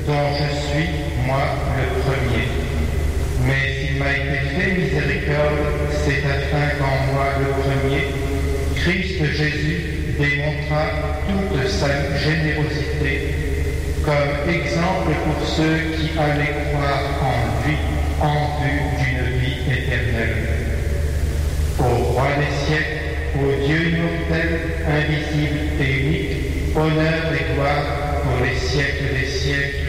dont je suis, moi, le premier. Mais s'il m'a été fait miséricorde, c'est afin qu'en moi, le premier, Christ Jésus démontra toute sa générosité comme exemple pour ceux qui allaient croire en lui en vue d'une vie éternelle. Au roi des siècles, au Dieu immortel, invisible et unique, honneur et gloire pour les siècles des siècles.